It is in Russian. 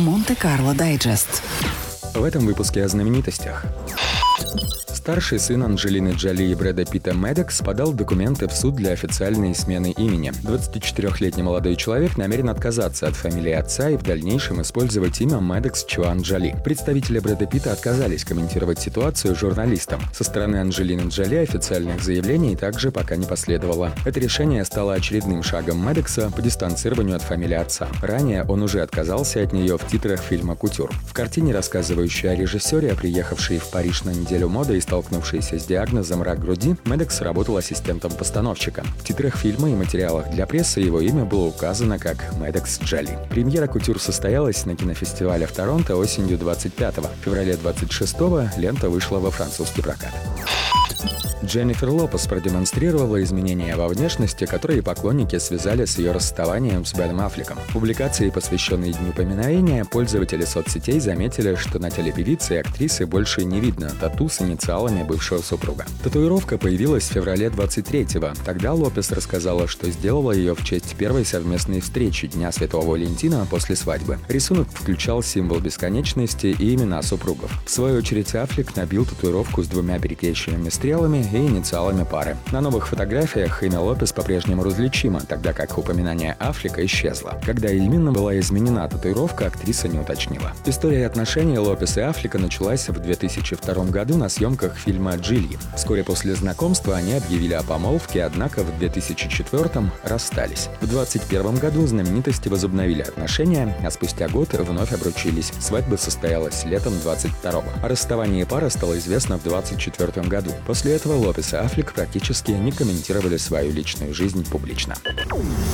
Монте-Карло Дайджест. В этом выпуске о знаменитостях. Старший сын Анджелины Джоли и Брэда Питта Мэддокс подал документы в суд для официальной смены имени. 24-летний молодой человек намерен отказаться от фамилии отца и в дальнейшем использовать имя Мэддокс Чоан Джоли. Представители Брэда Питта отказались комментировать ситуацию журналистам. Со стороны Анджелины Джоли официальных заявлений также пока не последовало. Это решение стало очередным шагом Мэддокса по дистанцированию от фамилии отца. Ранее он уже отказался от нее в титрах фильма «Кутюр». В картине, рассказывающей о режиссере, приехавшей в Париж на неделю моды и столкнувшийся с диагнозом рак груди, Мэддокс работал ассистентом постановщика. В титрах фильма и материалах для прессы его имя было указано как Мэддокс Джоли. Премьера «Кутюр» состоялась на кинофестивале в Торонто осенью 25-го. В феврале 26-го лента вышла во французский прокат. Дженнифер Лопес продемонстрировала изменения во внешности, которые поклонники связали с ее расставанием с Беном Аффлеком. В публикации, посвященной Дню поминовения, пользователи соцсетей заметили, что на теле певицы и актрисы больше не видно тату с инициалами бывшего супруга. Татуировка появилась в феврале 23-го. Тогда Лопес рассказала, что сделала ее в честь первой совместной встречи Дня Святого Валентина после свадьбы. Рисунок включал символ бесконечности и имена супругов. В свою очередь, Аффлек набил татуировку с двумя перекрещенными стрелами и инициалами пары. На новых фотографиях имя Лопес по-прежнему различимо, тогда как упоминание Аффлека исчезло. Когда именно была изменена татуировка, актриса не уточнила. История отношений Лопес и Аффлека началась в 2002 году на съемках фильма «Джилли». Вскоре после знакомства они объявили о помолвке, однако в 2004 расстались. В 2021 году знаменитости возобновили отношения, а спустя год вновь обручились. Свадьба состоялась летом 22-го. О расставании пары стало известно в 2024 году. После этого Лопес и Аффлек практически не комментировали свою личную жизнь публично.